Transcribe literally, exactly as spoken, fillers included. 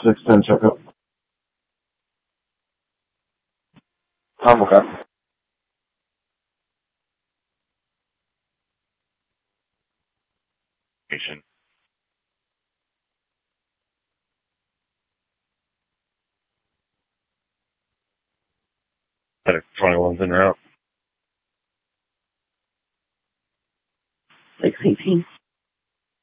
six ten checkup. Um, okay. Patient. Had a twenty-ones in route.